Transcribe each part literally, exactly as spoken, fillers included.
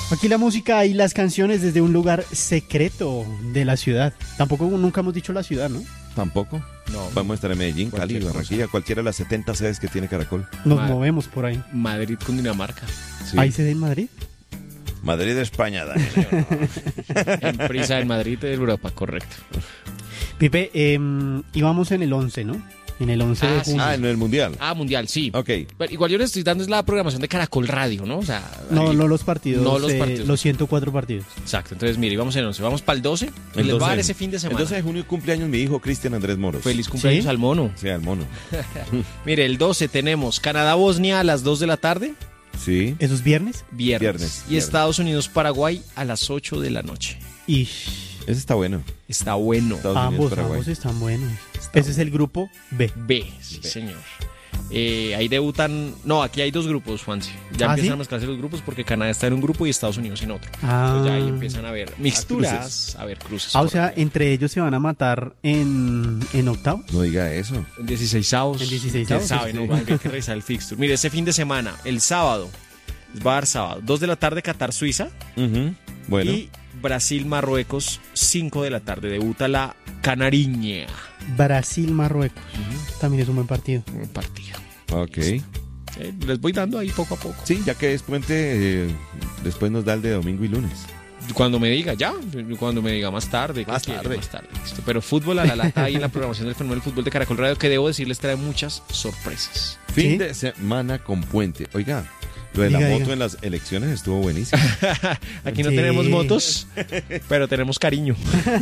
Aquí la música y las canciones desde un lugar secreto de la ciudad. Tampoco nunca hemos dicho la ciudad, ¿no? Tampoco. No. Vamos a estar en Medellín, Cali, Cualquier Barranquilla, cualquiera de las setenta sedes que tiene Caracol. Nos Ma- movemos por ahí. Madrid con Dinamarca. Sí. ¿Hay sede en Madrid? Madrid, España, Daniel. En Prisa en Madrid de Europa, correcto. Pipe, eh, íbamos en el once, ¿no? En el once de Ah, sí. junio. Ah, en el Mundial. Ah, Mundial, sí. Ok. Pero igual yo les estoy dando es la programación de Caracol Radio, ¿no? O sea, No, ahí- no los partidos, No los eh, partidos. los ciento cuatro partidos. Exacto, entonces mire, vamos en once, vamos para el doce. El Les va a dar doce. ese fin de El semana. doce de junio cumpleaños mi hijo Cristian Andrés Moros. Feliz cumpleaños ¿Sí? al mono. Sea el mono. Mire, el doce tenemos Canadá-Bosnia a las dos de la tarde, Sí. ¿Eso es viernes? viernes. Viernes, Y viernes. Estados Unidos-Paraguay a las ocho de la noche. Y Ese está bueno. Está bueno. Estados Unidos, ambos, Paraguay. ambos están buenos. Ese es el grupo B. B, sí, señor. Eh, ahí debutan. No, aquí hay dos grupos, Juanse. Ya ¿Ah, empiezan sí? a mezclarse los grupos porque Canadá está en un grupo y Estados Unidos en otro. Ah. Entonces ya ahí empiezan a ver mixturas, cruces. a ver cruces. Ah, o sea, correcto. entre ellos se van a matar en, en octavos. No diga eso. En dieciseisavos. En dieciseisavos, ¿Quién sabe? sí. No, hay que revisar el fixture. Mire, ese fin de semana, el sábado, va a dar sábado, dos de la tarde, Qatar-Suiza. Ujú. Bueno. Y Brasil-Marruecos, cinco de la tarde. Debuta la Canariña. Brasil-Marruecos. También es un buen partido. Un partido. Ok. Sí, les voy dando ahí poco a poco. Sí, ya que es puente, eh, después nos da el de domingo y lunes. Cuando me diga, ya. Cuando me diga más tarde. ¿qué Más quiere? tarde. Más tarde. Listo. Pero fútbol a la lata ahí en la programación del fenómeno del fútbol de Caracol Radio, que debo decirles trae muchas sorpresas. Fin ¿Sí? de semana con puente. Oiga, lo de Diga, la moto diga. en las elecciones estuvo buenísimo. Aquí no Sí. tenemos motos, pero tenemos cariño.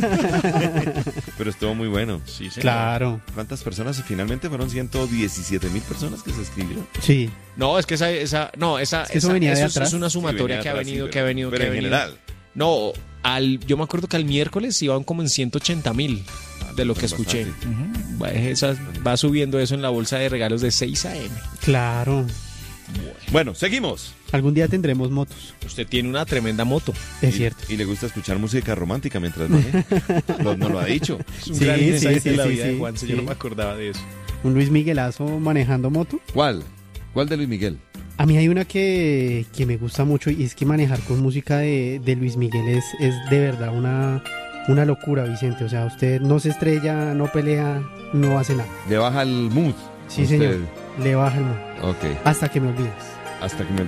Pero estuvo muy bueno. Sí, señor. Claro. ¿Cuántas personas? Finalmente fueron ciento diecisiete mil personas que se escribieron. Sí. No, es que esa, esa no, esa, Es que eso esa- venía de es- atrás. es una sumatoria Sí, que ha venía venido, atrás, que ha venido, pero que ha en venido. general. No, al, yo me acuerdo que al miércoles iban como en ciento ochenta mil de lo que Bastante. escuché. Ujú. Va, esa- va subiendo eso en la bolsa de regalos de seis a eme. Claro. Bueno, seguimos. Algún día tendremos motos. Usted tiene una tremenda moto. Es y, cierto. Y le gusta escuchar música romántica mientras maneja. Lo- no lo ha dicho. Es un Sí, gran sí, insight sí, de la sí, vida de sí, Juanse, sí. yo no me acordaba de eso. Un Luis Miguelazo manejando moto. ¿Cuál? ¿Cuál de Luis Miguel? A mí hay una que, que me gusta mucho y es que manejar con música de, de Luis Miguel es, es de verdad una, una locura, Vicente. O sea, usted no se estrella, no pelea, no hace nada. Le baja el mood. Sí, Usted. señor. Le baja el mundo. Ok. Hasta que me olvides. Hasta que me